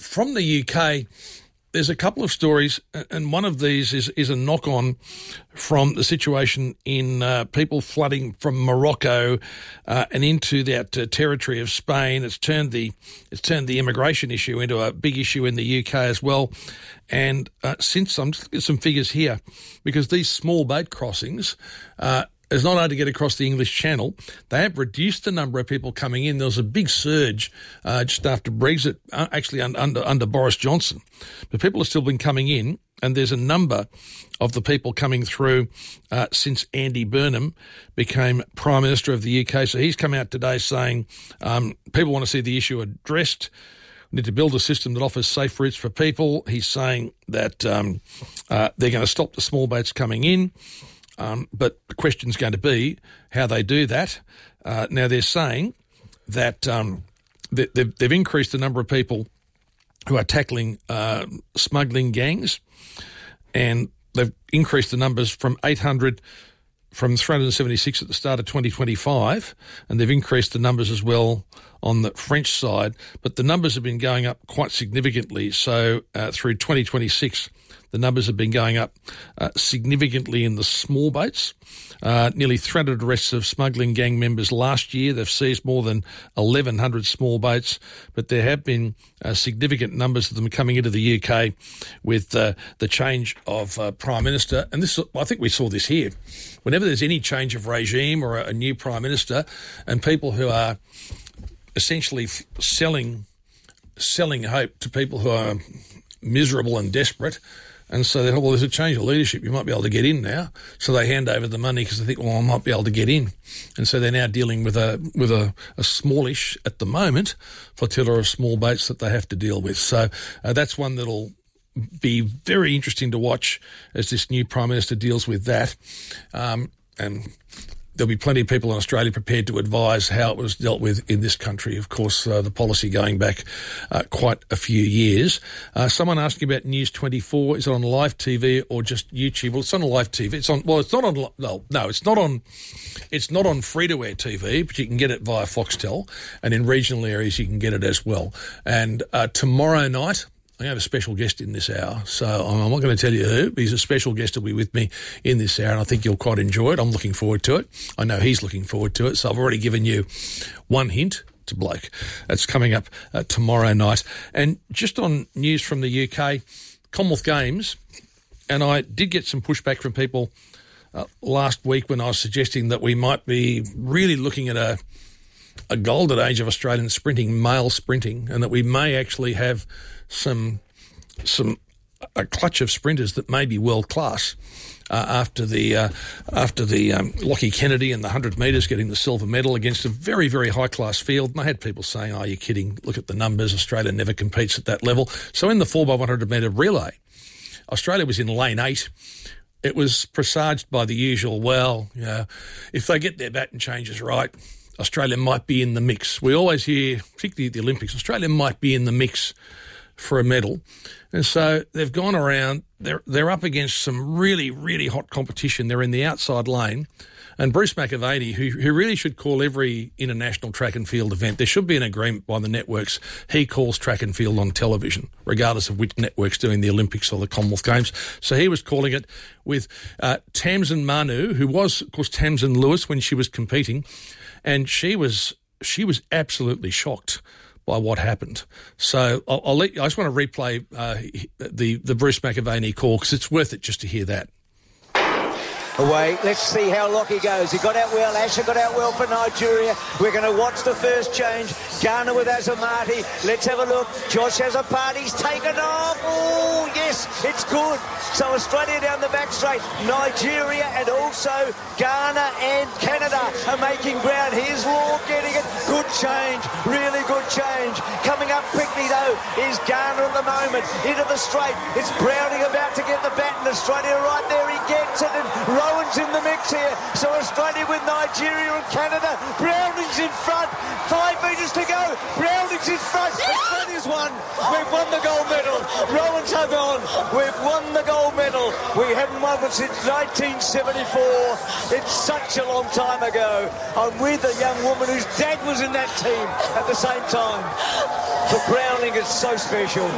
from the UK, there's a couple of stories, and one of these is a knock-on from the situation in people flooding from Morocco and into that territory of Spain. It's turned the immigration issue into a big issue in the UK as well. And since I'm just looking at some figures here, because these small boat crossings it's not hard to get across the English Channel. They have reduced the number of people coming in. There was a big surge just after Brexit, actually under Boris Johnson. But people have still been coming in, and there's a number of the people coming through since Andy Burnham became Prime Minister of the UK. So he's come out today saying people want to see the issue addressed. We need to build a system that offers safe routes for people. He's saying that they're going to stop the small boats coming in. But the question's going to be how they do that. Now, they're saying that they've increased the number of people who are tackling smuggling gangs, and they've increased the numbers from 376 at the start of 2025, and they've increased the numbers as well on the French side. But the numbers have been going up quite significantly. So through 2026, the numbers have been going up significantly in the small boats. Nearly 300 arrests of smuggling gang members last year. They've seized more than 1,100 small boats, but there have been significant numbers of them coming into the UK with the change of Prime Minister. And this, I think we saw this here. Whenever there's any change of regime or a new Prime Minister, and people who are essentially selling hope to people who are miserable and desperate, and so they thought, well, there's a change of leadership. You might be able to get in now. So they hand over the money because they think, well, I might be able to get in. And so they're now dealing with a smallish, at the moment, flotilla of small boats that they have to deal with. So that's one that'll be very interesting to watch as this new Prime Minister deals with that. And there'll be plenty of people in Australia prepared to advise how it was dealt with in this country. Of course, the policy going back quite a few years. Someone asking about News 24. Is it on live TV or just YouTube? Well, it's on live TV. It's not on free-to-air TV, but you can get it via Foxtel, and in regional areas you can get it as well. And tomorrow night, I have a special guest in this hour, so I'm not going to tell you who, but he's a special guest who'll be with me in this hour, and I think you'll quite enjoy it. I'm looking forward to it. I know he's looking forward to it, so I've already given you one hint. It's a bloke. That's coming up tomorrow night. And just on news from the UK, Commonwealth Games, and I did get some pushback from people last week when I was suggesting that we might be really looking at a golden age of Australian sprinting, male sprinting, and that we may actually have a clutch of sprinters that may be world class after the Lockie Kennedy and the 100 metres getting the silver medal against a very, very high class field. And I had people saying, "Oh, you're kidding! Look at the numbers. Australia never competes at that level." So in the 4x100 metre relay, Australia was in lane 8. It was presaged by the usual, well, you know, if they get their baton changes right, Australia might be in the mix. We always hear, particularly at the Olympics, Australia might be in the mix for a medal. And so they've gone around, they're up against some really, really hot competition. They're in the outside lane. And Bruce McAvaney, who really should call every international track and field event, there should be an agreement by the networks. He calls track and field on television, regardless of which network's doing the Olympics or the Commonwealth Games. So he was calling it with Tamsin Manu, who was, of course, Tamsin Lewis when she was competing, and she was absolutely shocked by what happened. So I just want to replay the Bruce McAvaney call because it's worth it just to hear that. Away. Let's see how Lockie goes. He got out well. Asher got out well for Nigeria. We're going to watch the first change. Ghana with Azamati. Let's have a look. Josh Azapati's taken off. Oh, yes, it's good. So Australia down the back straight. Nigeria and also Ghana and Canada are making ground. Here's Law getting it. Good change. Really good change. Coming up quickly, though, is Ghana at the moment. Into the straight. It's Browning about to get the baton. Australia right there. He gets it. And Rowan's in the mix here. So Australia with Nigeria and Canada. Browning's in front. 5 metres to go. Browning's in front. Australia's won. We've won the gold medal. Rowan's hung on. We've won the gold medal. We haven't won one since 1974. It's such a long time ago. I'm with a young woman whose dad was in that team at the same time. For Browning, it's so special.